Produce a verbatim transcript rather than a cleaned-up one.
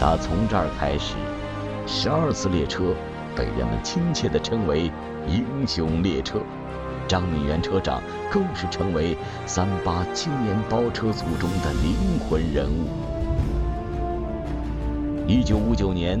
打从这儿开始，十二次列车被人们亲切地称为英雄列车，张敏元车长更是成为三八青年包车组中的灵魂人物。一九五九年